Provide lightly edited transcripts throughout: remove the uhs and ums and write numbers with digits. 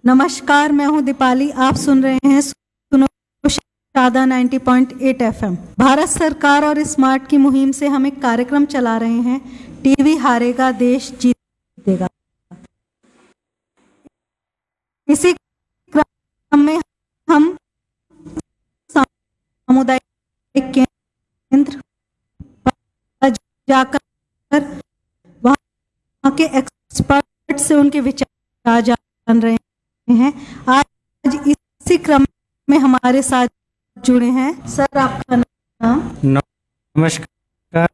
नमस्कार, मैं हूं दीपाली। आप सुन रहे हैं सुनो शादा 90.8 FM। भारत सरकार और स्मार्ट की मुहिम से हम एक कार्यक्रम चला रहे हैं, टीवी हारेगा देश जीतेगा। इसी क्रम में हम सामुदायिक केंद्र पर जाकर वहाँ के एक्सपर्ट से उनके विचार जान रहे हैं। आज इसी क्रम में हमारे साथ जुड़े हैं सर। आपका नाम? नमस्कार,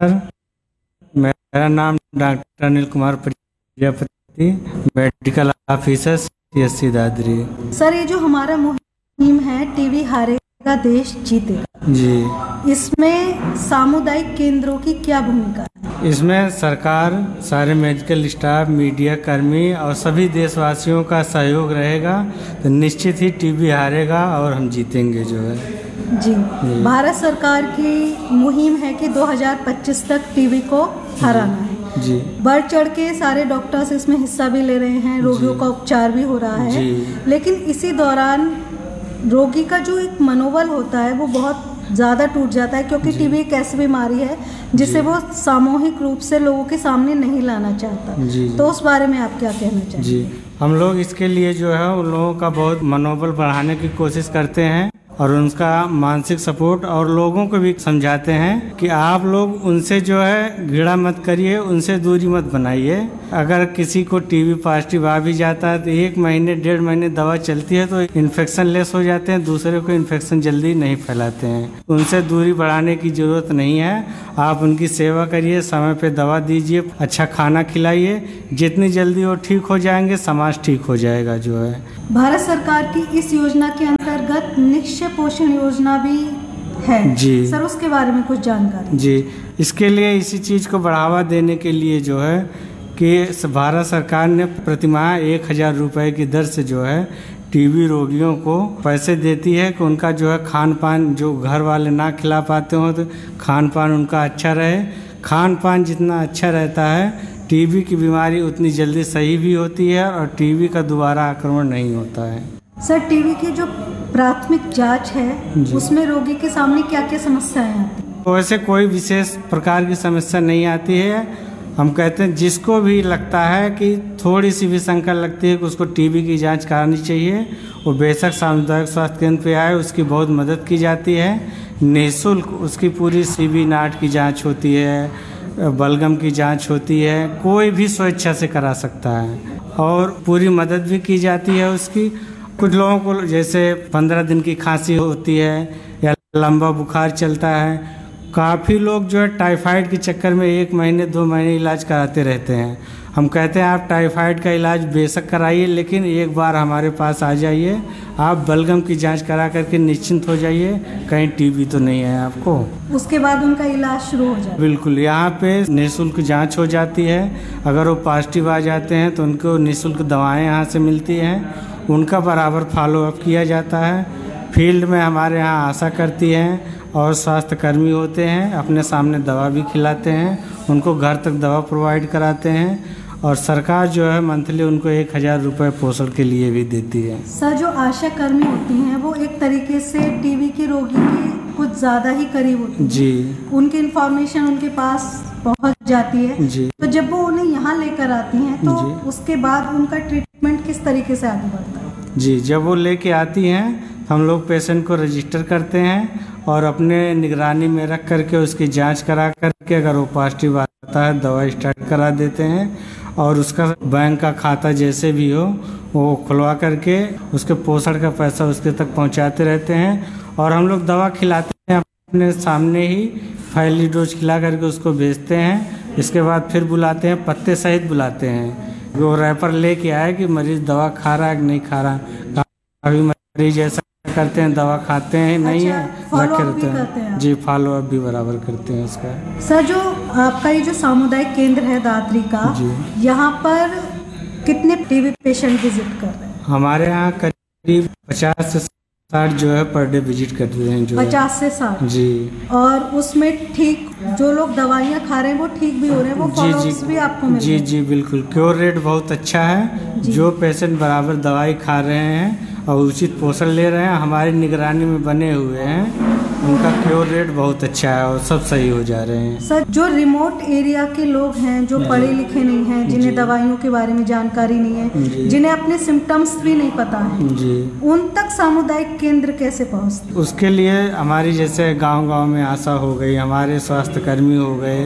मेरा नाम doctor Anil Kumar Prajapati, medical officer CSC Dadri. Sir, ये जो हमारा मुहिम है टीवी हारेगा देश जीतेगा जी, इसमें सामुदायिक केंद्रों की क्या भूमिका है? इसमें सरकार, सारे मेडिकल स्टाफ, मीडिया कर्मी और सभी देशवासियों का सहयोग रहेगा तो निश्चित ही टीवी हारेगा और हम जीतेंगे जो है। जी, भारत सरकार की मुहिम है कि 2025 तक टीवी को हराना है। जी, बढ़ चढ़ के सारे डॉक्टर्स इसमें हिस्सा भी ले रहे हैं, रोगियों का उपचार भी हो रहा है। लेकिन इसी दौरान रोगी का जो एक मनोबल होता है वो बहुत ज़्यादा टूट जाता है, क्योंकि टीबी एक ऐसी बीमारी है जिसे वो सामूहिक रूप से लोगों के सामने नहीं लाना चाहता। तो उस बारे में आप क्या कहना चाहेंगे? जी, हम लोग इसके लिए जो है उन लोगों का बहुत मनोबल बढ़ाने की कोशिश करते हैं और उनका मानसिक सपोर्ट, और लोगों को भी समझाते हैं कि आप लोग उनसे जो है घृणा मत करिए, उनसे दूरी मत बनाइए। अगर किसी को टीबी पॉजिटिव आ भी जाता है तो 1 महीने 1.5 महीने दवा चलती है तो इन्फेक्शन लेस हो जाते हैं, दूसरे को इन्फेक्शन जल्दी नहीं फैलाते हैं। उनसे दूरी बढ़ाने की जरूरत नहीं है। आप उनकी सेवा करिए, समय पे दवा दीजिए, अच्छा खाना खिलाइए। जितनी जल्दी वो ठीक हो जाएंगे, समाज ठीक हो जाएगा जो है। भारत सरकार की इस योजना के अंतर्गत निश्चय पोषण योजना भी है जी सर, उसके बारे में कुछ जानकारी? जी, इसके लिए इसी चीज़ को बढ़ावा देने के लिए जो है कि भारत सरकार ने प्रतिमाह 1000 रुपये की दर से जो है टीबी रोगियों को पैसे देती है कि उनका जो है खान पान, जो घर वाले ना खिला पाते हो तो खान पान उनका अच्छा रहे। खान पान जितना अच्छा रहता है, टीबी की बीमारी उतनी जल्दी सही भी होती है और टीबी का दोबारा आक्रमण नहीं होता है। सर, टीबी की जो प्राथमिक जांच है उसमें रोगी के सामने क्या क्या समस्याएं आती हैं? वैसे कोई विशेष प्रकार की समस्या नहीं आती है। हम कहते हैं जिसको भी लगता है कि थोड़ी सी भी शंका लगती है कि उसको टीबी की जांच करानी चाहिए, वो बेशक सामुदायिक स्वास्थ्य केंद्र पे आए, उसकी बहुत मदद की जाती है। निःशुल्क उसकी पूरी CB नाट की जांच होती है, बलगम की जांच होती है, कोई भी स्वेच्छा से करा सकता है और पूरी मदद भी की जाती है उसकी। कुछ लोगों को जैसे 15 दिन की खांसी होती है या लंबा बुखार चलता है। काफ़ी लोग जो है टाइफाइड के चक्कर में 1 महीने 2 महीने इलाज कराते रहते हैं। हम कहते हैं आप टाइफाइड का इलाज बेशक कराइए, लेकिन एक बार हमारे पास आ जाइए, आप बलगम की जांच करा करके निश्चिंत हो जाइए, कहीं टीबी तो नहीं है आपको। उसके बाद उनका इलाज शुरू हो जाता है। बिल्कुल, यहाँ पे निःशुल्क जांच हो जाती है। अगर वो पॉजिटिव आ जाते हैं तो उनको निःशुल्क दवाएं यहाँ से मिलती हैं, उनका बराबर फॉलोअप किया जाता है। फील्ड में हमारे यहाँ आशा करती हैं और स्वास्थ्य कर्मी होते हैं, अपने सामने दवा भी खिलाते हैं, उनको घर तक दवा प्रोवाइड कराते हैं और सरकार जो है मंथली उनको 1000 रुपये पोषण के लिए भी देती है। सर, जो आशा कर्मी होती हैं वो एक तरीके से टीबी के रोगी के कुछ ज़्यादा ही करीब होती हैं। जी, उनकी इन्फॉर्मेशन उनके पास पहुंच जाती है। जी, तो जब वो उन्हें यहाँ लेकर आती हैं तो उसके बाद उनका ट्रीटमेंट किस तरीके से आगे बढ़ता है? जी, जब वो लेके आती हैं हम लोग पेशेंट को रजिस्टर करते हैं और अपने निगरानी में रख करके उसकी जांच करा करके अगर वो पॉजिटिव आता है दवा स्टार्ट करा देते हैं और उसका बैंक का खाता जैसे भी हो वो खुलवा करके उसके पोषण का पैसा उसके तक पहुंचाते रहते हैं और हम लोग दवा खिलाते हैं अपने सामने ही, पहली डोज खिला करके उसको भेजते हैं। इसके बाद फिर बुलाते हैं, पत्ते सहित बुलाते हैं, वो रैपर लेके आए कि मरीज दवा खा रहा है कि नहीं खा रहा। काफी मरीज ऐसा करते हैं दवा खाते हैं नहीं है, रखे रहते हैं। जी, फॉलोअप भी बराबर करते हैं उसका। सर, जो आपका ये जो सामुदायिक केंद्र है दादरी का, यहाँ पर कितने टीबी पेशेंट विजिट कर रहे हैं? हमारे यहाँ करीब 50 से 60 जो है पर डे विजिट करते हैं जो 50 से 60 जी। और उसमें ठीक जो लोग दवाइयाँ खा रहे हैं वो ठीक भी हो रहे हैं, वो फॉलोअप्स भी आपको मिल रहे हैं? जी बिल्कुल, क्योर रेट बहुत अच्छा है। जो पेशेंट बराबर दवाई खा रहे हैं और उचित पोषण ले रहे हैं, हमारी निगरानी में बने हुए हैं, उनका क्योर रेट बहुत अच्छा है और सब सही हो जा रहे हैं। सर, जो रिमोट एरिया के लोग हैं, जो पढ़े लिखे नहीं हैं, जिन्हें दवाइयों के बारे में जानकारी नहीं है, जिन्हें अपने सिम्टम्स भी नहीं पता है, उन तक सामुदायिक केंद्र कैसे पहुँचते? उसके लिए हमारी जैसे गांव-गांव में आशा हो गई, हमारे स्वास्थ्य कर्मी हो गए,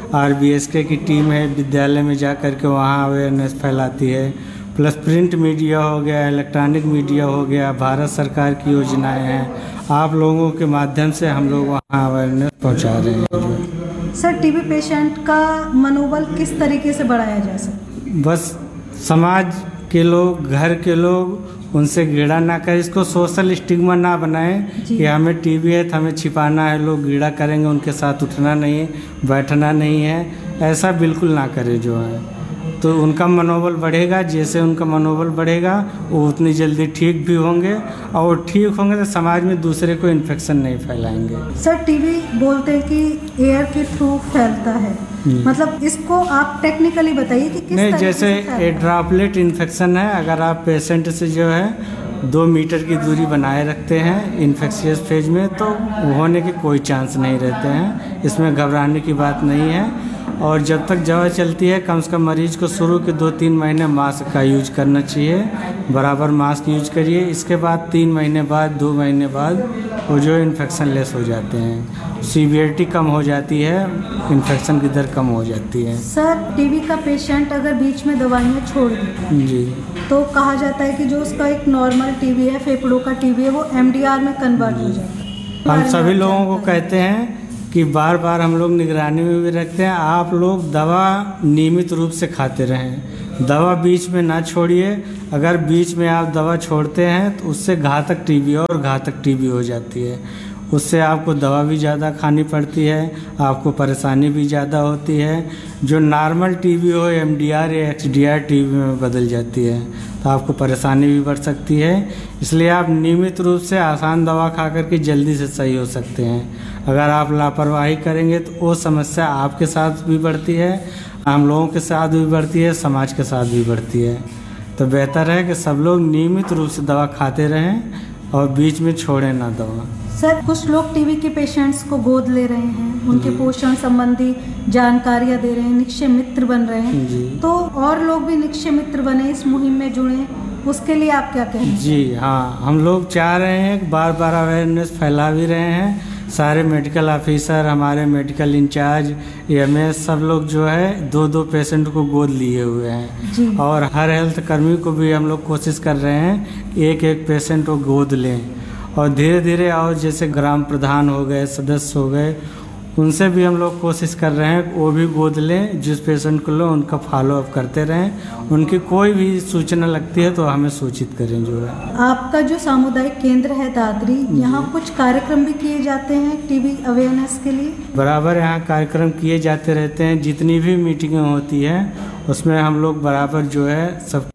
RBSK की टीम है, विद्यालय में जा कर के वहाँ अवेयरनेस फैलाती है, प्लस प्रिंट मीडिया हो गया, इलेक्ट्रॉनिक मीडिया हो गया, भारत सरकार की योजनाएं हैं, आप लोगों के माध्यम से हम लोग वहाँ अवेयरनेस पहुँचा रहे हैं। सर, टीबी पेशेंट का मनोबल किस तरीके से बढ़ाया जा सकता? बस समाज के लोग, घर के लोग उनसे घृणा ना करें, इसको सोशल स्टिग्मा ना बनाएं कि हमें टीबी है तो हमें छिपाना है, लोग घृणा करेंगे, उनके साथ उठना नहीं है, बैठना नहीं है, ऐसा बिल्कुल ना करें जो है। तो उनका मनोबल बढ़ेगा, जैसे उनका मनोबल बढ़ेगा वो उतनी जल्दी ठीक भी होंगे, और वो ठीक होंगे तो समाज में दूसरे को इन्फेक्शन नहीं फैलाएंगे। सर, टीबी बोलते हैं कि एयर के थ्रू फैलता है, मतलब इसको आप टेक्निकली बताइए कि किस नहीं, तरीके जैसे से ड्रॉपलेट इन्फेक्शन है, अगर आप पेशेंट से जो है 2 मीटर की दूरी बनाए रखते हैं इन्फेक्शियस फेज में, तो होने के कोई चांस नहीं रहते हैं, इसमें घबराने की बात नहीं है। और जब तक दवा चलती है, कम से कम मरीज को शुरू के 2-3 महीने मास्क का यूज करना चाहिए, बराबर मास्क यूज करिए। इसके बाद 3 महीने बाद, 2 महीने बाद वो जो इन्फेक्शन लेस हो जाते हैं, सीवियरिटी कम हो जाती है, इन्फेक्शन की दर कम हो जाती है। सर, टीबी का पेशेंट अगर बीच में दवाइयाँ छोड़ दे जी, तो कहा जाता है कि जो उसका एक नॉर्मल टीबी है, फेफड़ों का टीबी है, वो MDR में कन्वर्ट हो जाता है। हम सभी लोगों को कहते हैं कि बार बार हम लोग निगरानी में भी रखते हैं, आप लोग दवा नियमित रूप से खाते रहें, दवा बीच में ना छोड़िए। अगर बीच में आप दवा छोड़ते हैं तो उससे घातक टीबी और घातक टीबी हो जाती है, उससे आपको दवा भी ज़्यादा खानी पड़ती है, आपको परेशानी भी ज़्यादा होती है, जो नॉर्मल टीबी हो MDR या XDR टीबी में बदल जाती है, तो आपको परेशानी भी बढ़ सकती है। इसलिए आप नियमित रूप से आसान दवा खा करके जल्दी से सही हो सकते हैं। अगर आप लापरवाही करेंगे तो वो समस्या आपके साथ भी बढ़ती है, हम लोगों के साथ भी बढ़ती है, समाज के साथ भी बढ़ती है। तो बेहतर है कि सब लोग नियमित रूप से दवा खाते रहें और बीच में छोड़ें ना दवा। सर, कुछ लोग टीबी के पेशेंट्स को गोद ले रहे हैं, उनके पोषण संबंधी जानकारियां दे रहे हैं, निक्षय मित्र बन रहे हैं, तो और लोग भी निक्षय मित्र बने, इस मुहिम में जुड़े, उसके लिए आप क्या कहें? जी हाँ, हम लोग चाह रहे हैं, बार बार अवेयरनेस फैला भी रहे हैं, सारे मेडिकल ऑफिसर, हमारे मेडिकल इंचार्ज, EMS सब लोग जो है 2-2 पेशेंट को गोद लिए हुए हैं, और हर हेल्थ कर्मी को भी हम लोग कोशिश कर रहे हैं कि एक पेशेंट को गोद लें, और धीरे धीरे और जैसे ग्राम प्रधान हो गए, सदस्य हो गए, उनसे भी हम लोग कोशिश कर रहे हैं वो भी गोद लें, जिस पेशेंट को लो उनका फॉलोअप करते रहें, उनकी कोई भी सूचना लगती है तो हमें सूचित करें जो है। आपका जो सामुदायिक केंद्र है दादरी, यहाँ कुछ कार्यक्रम भी किए जाते हैं टीबी अवेयरनेस के लिए? बराबर यहाँ कार्यक्रम किए जाते रहते हैं, जितनी भी मीटिंगें होती हैं उसमें हम लोग बराबर जो है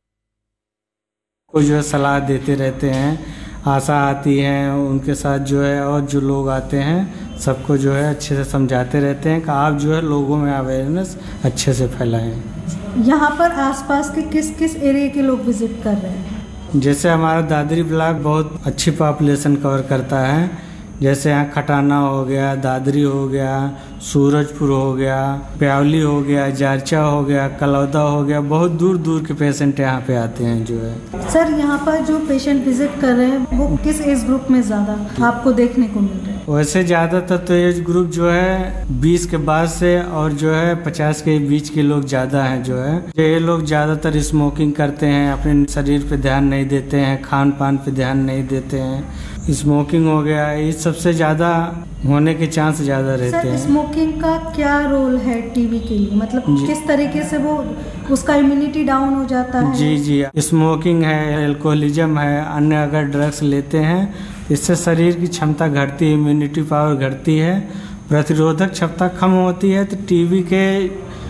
सबको जो है सलाह देते रहते हैं, आशा आती हैं उनके साथ जो है, और जो लोग आते हैं सबको जो है अच्छे से समझाते रहते हैं कि आप जो है लोगों में अवेयरनेस अच्छे से फैलाएं। यहाँ पर आसपास के किस किस एरिया के लोग विजिट कर रहे हैं? जैसे हमारा दादरी ब्लॉक बहुत अच्छी पॉपुलेशन कवर करता है, जैसे यहाँ खटाना हो गया, दादरी हो गया, सूरजपुर हो गया, प्यावली हो गया, जारचा हो गया, कलौदा हो गया, बहुत दूर दूर के पेशेंट यहाँ पे आते हैं जो है। सर, यहाँ पर जो पेशेंट विजिट कर रहे हैं वो किस एज ग्रुप में ज़्यादा आपको देखने को मिल रहा है? वैसे ज़्यादातर तो एज ग्रुप जो है 20 के बाद से और जो है 50 के बीच के लोग ज़्यादा हैं जो है। ये लोग ज़्यादातर स्मोकिंग करते हैं, अपने शरीर पे ध्यान नहीं देते हैं, खान पान पे ध्यान नहीं देते हैं, स्मोकिंग हो गया, ये सबसे ज़्यादा होने के चांस ज़्यादा रहते हैं। स्मोकिंग का क्या रोल है टीबी के लिए, मतलब किस तरीके से वो उसका इम्यूनिटी डाउन हो जाता है? जी, स्मोकिंग है, अल्कोहलिज्म है, अन्य अगर ड्रग्स लेते हैं इससे शरीर की क्षमता घटती है, इम्यूनिटी पावर घटती है, प्रतिरोधक क्षमता कम होती है, तो टीबी के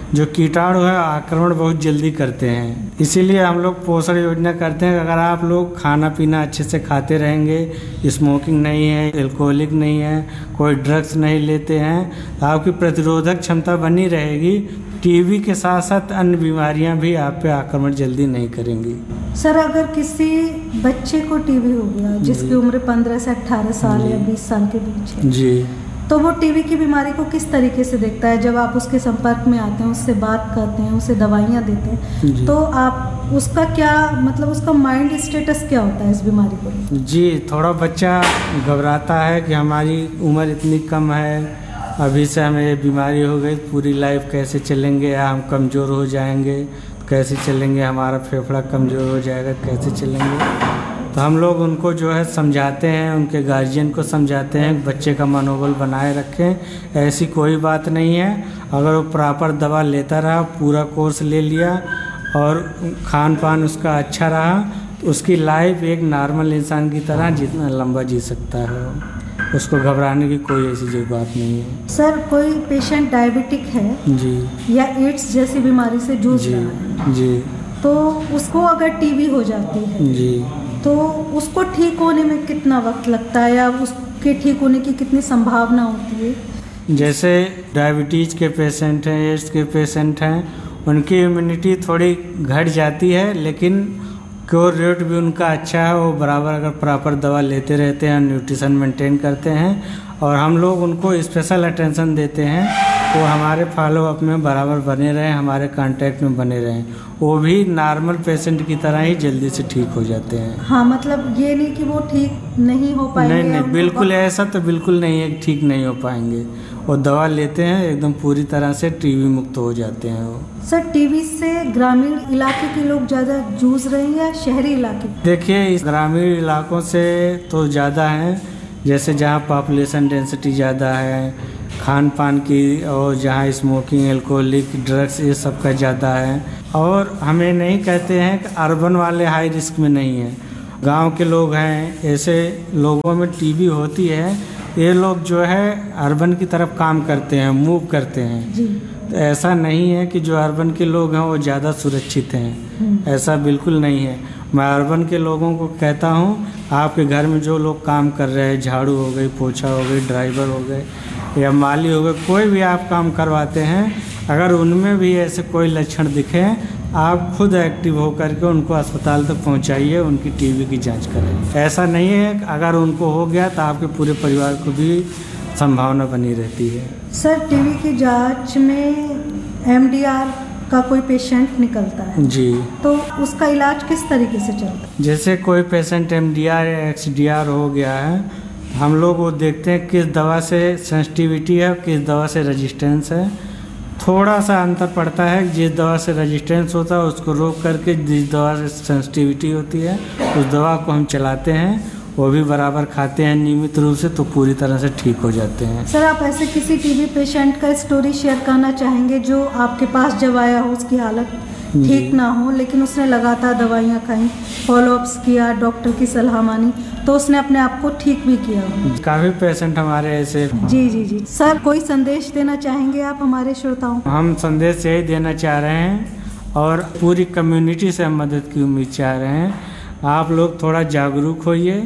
जो कीटाणु है आक्रमण बहुत जल्दी करते हैं। इसीलिए हम लोग पोषण योजना करते हैं। अगर आप लोग खाना पीना अच्छे से खाते रहेंगे, स्मोकिंग नहीं है, एल्कोहलिक नहीं है, कोई ड्रग्स नहीं लेते हैं, आपकी प्रतिरोधक क्षमता बनी रहेगी। टीबी के साथ साथ अन्य बीमारियां भी आप पे आक्रमण जल्दी नहीं करेंगी। सर, अगर किसी बच्चे को टीबी हो गया जिसकी उम्र 15 से 18 साल या 20 साल के बीच है जी, तो वो टीबी की बीमारी को किस तरीके से देखता है? जब आप उसके संपर्क में आते हैं, उससे बात करते हैं, उसे दवाइयाँ देते हैं, तो आप उसका क्या मतलब उसका माइंड स्टेटस क्या होता है इस बीमारी को? जी, थोड़ा बच्चा घबराता है कि हमारी उम्र इतनी कम है, अभी से हमें ये बीमारी हो गई, पूरी लाइफ कैसे चलेंगे, या हम कमज़ोर हो जाएंगे, कैसे चलेंगे, हमारा फेफड़ा कमज़ोर हो जाएगा, कैसे चलेंगे। तो हम लोग उनको जो है समझाते हैं, उनके गार्जियन को समझाते हैं बच्चे का मनोबल बनाए रखें, ऐसी कोई बात नहीं है। अगर वो प्रॉपर दवा लेता रहा, पूरा कोर्स ले लिया और खान पान उसका अच्छा रहा, तो उसकी लाइफ एक नॉर्मल इंसान की तरह जितना लंबा जी सकता है। उसको घबराने की कोई ऐसी जो बात नहीं है। सर, कोई पेशेंट डायबिटिक है जी या एड्स जैसी बीमारी से जूझ रहा है जी, तो उसको अगर टीबी हो जाती है जी, तो उसको ठीक होने में कितना वक्त लगता है या उसके ठीक होने की कितनी संभावना होती है? जैसे डायबिटीज़ के पेशेंट हैं, एड्स के पेशेंट हैं, उनकी इम्यूनिटी थोड़ी घट जाती है, लेकिन क्योर रेट भी उनका अच्छा है। वो बराबर अगर प्रॉपर दवा लेते रहते हैं, न्यूट्रिशन मेंटेन करते हैं, और हम लोग उनको स्पेशल अटेंशन देते हैं, वो हमारे फॉलो अप में बराबर बने रहें, हमारे कांटेक्ट में बने रहें, वो भी नॉर्मल पेशेंट की तरह ही जल्दी से ठीक हो जाते हैं। हाँ, मतलब ये नहीं कि वो ठीक नहीं हो पाएंगे। नहीं, बिल्कुल ऐसा तो बिल्कुल नहीं है, ठीक नहीं हो पाएंगे। वो दवा लेते हैं, एकदम पूरी तरह से टीबी मुक्त हो जाते हैं वो। सर, टीबी से ग्रामीण इलाके के लोग ज़्यादा जूझ रहे हैं या शहरी इलाके? देखिए, इस ग्रामीण इलाकों से तो ज़्यादा है, जैसे जहाँ पॉपुलेशन डेंसिटी ज़्यादा है, खान पान की, और जहाँ स्मोकिंग, एल्कोहलिक, ड्रग्स ये सब का ज़्यादा है। और हमें नहीं कहते हैं कि अर्बन वाले हाई रिस्क में नहीं है, गांव के लोग हैं, ऐसे लोगों में टीबी होती है। ये लोग जो है अर्बन की तरफ काम करते हैं, मूव करते हैं जी। तो ऐसा नहीं है कि जो अर्बन के लोग हैं वो ज़्यादा सुरक्षित हैं, ऐसा बिल्कुल नहीं है। मैं अर्बन के लोगों को कहता हूँ, आपके घर में जो लोग काम कर रहे हैं, झाड़ू हो गई, पोछा हो गई, ड्राइवर हो गए या माली हो गए, कोई भी आप काम करवाते हैं, अगर उनमें भी ऐसे कोई लक्षण दिखे, आप खुद एक्टिव होकर के उनको अस्पताल तक पहुंचाइए, उनकी टीबी की जांच करें। ऐसा नहीं है अगर उनको हो गया तो आपके पूरे परिवार को भी संभावना बनी रहती है। सर, टीबी की जांच में एमडीआर का कोई पेशेंट निकलता है जी, तो उसका इलाज किस तरीके से चलता है? जैसे कोई पेशेंट एमडीआर या एक्सडीआर हो गया है, हम लोग वो देखते हैं किस दवा से सेंसिटिविटी है, किस दवा से रेजिस्टेंस है। थोड़ा सा अंतर पड़ता है, जिस दवा से रेजिस्टेंस होता है उसको रोक करके जिस दवा से सेंसिटिविटी होती है उस दवा को हम चलाते हैं, वो भी बराबर खाते हैं नियमित रूप से, तो पूरी तरह से ठीक हो जाते हैं। सर, आप ऐसे किसी टीबी पेशेंट का स्टोरी शेयर करना चाहेंगे जो आपके पास जब आया हो, उसकी हालत ठीक ना हो, लेकिन उसने लगातार दवाइयाँ खाई, फॉलोअप्स किया, डॉक्टर की सलाह मानी, तो उसने अपने आप को ठीक भी किया हो? काफ़ी पेशेंट हमारे ऐसे। जी जी जी। सर, कोई संदेश देना चाहेंगे आप हमारे श्रोताओं को? हम संदेश यही देना चाह रहे हैं और पूरी कम्युनिटी से हम मदद की उम्मीद चाह रहे हैं। आप लोग थोड़ा जागरूक होइए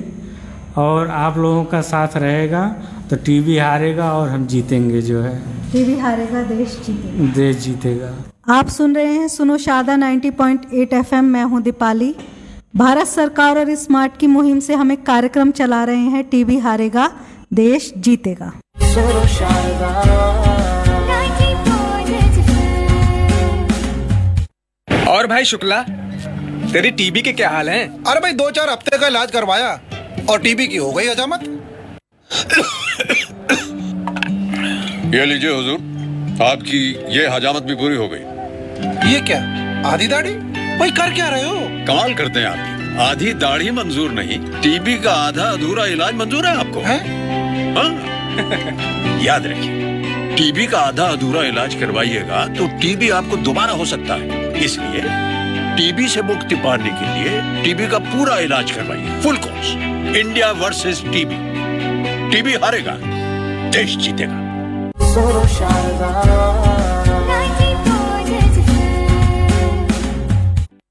और आप लोगों का साथ रहेगा तो टीबी हारेगा और हम जीतेंगे। जो है टीबी हारेगा, देश जीतेगा। देश जीतेगा। आप सुन रहे हैं सुनो शारदा 90.8 FM। मैं हूं दीपाली। भारत सरकार और स्मार्ट की मुहिम से हम एक कार्यक्रम चला रहे हैं, टीबी हारेगा देश जीतेगा। सुनो शारदा 90.8 FM। और भाई शुक्ला, तेरी टीबी के क्या हाल हैं? अरे भाई 2-4 हफ्ते का इलाज करवाया और टीबी की हो गई हजामत। ये लीजिए हुजूर, आपकी ये हजामत भी पूरी हो गई। ये क्या, आधी दाढ़ी? भाई कर क्या रहे हो? कमाल करते हैं आप। आधी दाढ़ी मंजूर नहीं, टीबी का आधा अधूरा इलाज मंजूर है आपको? हैं? हाँ? याद रखिए, टीबी का आधा अधूरा इलाज करवाइएगा तो टीबी आपको दोबारा हो सकता है। इसलिए टीबी से मुक्ति पाने के लिए टीबी का पूरा इलाज करवाइए, full course. India versus TB. TB हारेगा, देश जीतेगा। सुनो शारदा 90.8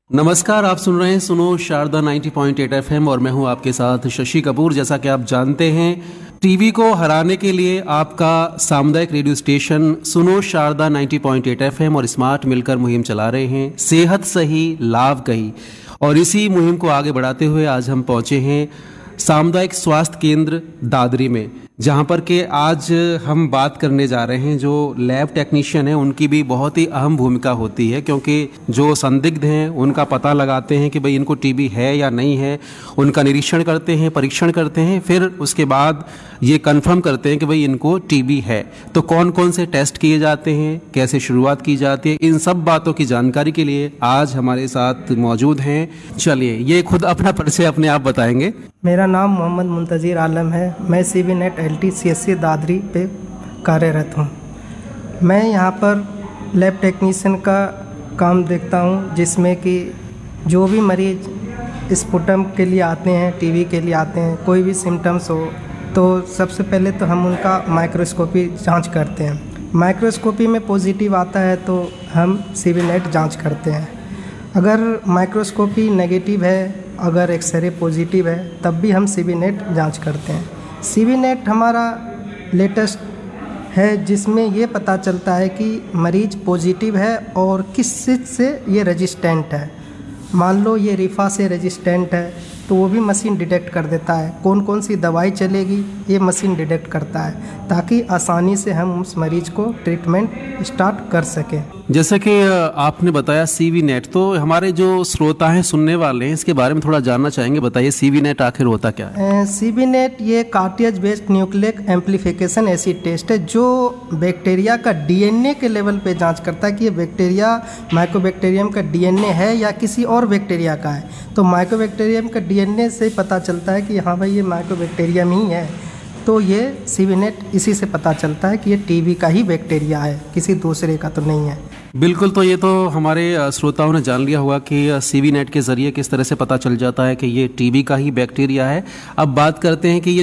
नमस्कार, आप सुन रहे हैं सुनो शारदा 90.8 FM और मैं हूं आपके साथ शशि कपूर। जैसा कि आप जानते हैं, टीवी को हराने के लिए आपका सामुदायिक रेडियो स्टेशन सुनो शारदा 90.8 FM और स्मार्ट मिलकर मुहिम चला रहे हैं, सेहत सही लाभ कही। और इसी मुहिम को आगे बढ़ाते हुए आज हम पहुंचे हैं सामुदायिक स्वास्थ्य केंद्र दादरी में, जहां पर के आज हम बात करने जा रहे हैं। जो लैब टेक्नीशियन हैं उनकी भी बहुत ही अहम भूमिका होती है, क्योंकि जो संदिग्ध हैं उनका पता लगाते हैं कि भाई इनको टीबी है या नहीं है, उनका निरीक्षण करते हैं, परीक्षण करते हैं, फिर उसके बाद ये कंफर्म करते हैं कि भाई इनको टीबी है। तो कौन कौन से टेस्ट किए जाते हैं, कैसे शुरुआत की जाती है, इन सब बातों की जानकारी के लिए आज हमारे साथ मौजूद हैं। चलिए, ये खुद अपना परिचय अपने आप बताएंगे। मेरा नाम मोहम्मद मुंतज़िर आलम है। मैं CBNet LTCSC दादरी पे कार्यरत हूँ। मैं यहाँ पर लैब टेक्नीशियन का काम देखता हूँ, जिसमें कि जो भी मरीज़ स्पुटम के लिए आते हैं, टीबी के लिए आते हैं, कोई भी सिम्टम्स हो, तो सबसे पहले तो हम उनका माइक्रोस्कोपी जांच करते हैं। माइक्रोस्कोपी में पॉजिटिव आता है तो हम CBNet जांच करते हैं। अगर माइक्रोस्कोपी नेगेटिव है, अगर एक्सरे पॉजिटिव है, तब भी हम CBNet जांच करते हैं। CBNet हमारा लेटेस्ट है, जिसमें ये पता चलता है कि मरीज़ पॉजिटिव है और किस चीज़ से ये रेजिस्टेंट है। मान लो ये रिफा से रेजिस्टेंट है तो वो भी मशीन डिटेक्ट कर देता है। कौन कौन सी दवाई चलेगी ये मशीन डिटेक्ट करता है, ताकि आसानी से हम उस मरीज़ को ट्रीटमेंट स्टार्ट कर सकें। जैसे कि आपने बताया CBNet, तो हमारे जो श्रोता हैं, सुनने वाले हैं, इसके बारे में थोड़ा जानना चाहेंगे। बताइए CBNet आखिर होता क्या है? CBNet ये कार्टिएज based nucleic amplification acid test है, जो बैक्टीरिया का DNA के लेवल पे जांच करता है कि ये बैक्टीरिया माइकोबैक्टीरियम का DNA है या किसी और बैक्टीरिया का है। तो माइकोबैक्टीरियम का DNA से पता चलता है कि हाँ भाई ये माइकोबैक्टीरियम ही है, तो ये CBNet इसी से पता चलता है कि ये टीबी का ही बैक्टीरिया है, किसी दूसरे का तो नहीं है। बिल्कुल, तो ये तो हमारे श्रोताओं ने जान लिया होगा कि CBNet के ज़रिए किस तरह से पता चल जाता है कि ये टीबी का ही बैक्टीरिया है। अब बात करते हैं कि ये